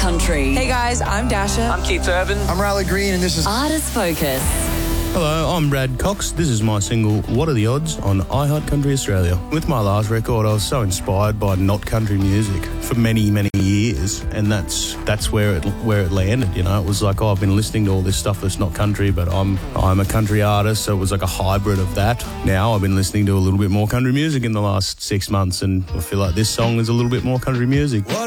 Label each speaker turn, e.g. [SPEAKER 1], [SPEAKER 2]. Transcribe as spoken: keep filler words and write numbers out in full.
[SPEAKER 1] Country.
[SPEAKER 2] Hey guys, I'm Dasha.
[SPEAKER 3] I'm Keith Urban.
[SPEAKER 4] I'm Riley Green, and this is
[SPEAKER 1] Artist Focus.
[SPEAKER 5] Hello, I'm Brad Cox. This is my single, What Are the Odds, on iHeart Country Australia. With my last record, I was so inspired by not country music for many, many years, and that's that's where it where it landed. You know, it was like, oh, I've been listening to all this stuff that's not country, but I'm I'm a country artist, so it was like a hybrid of that. Now I've been listening to a little bit more country music in the last six months, and I feel like this song is a little bit more country music.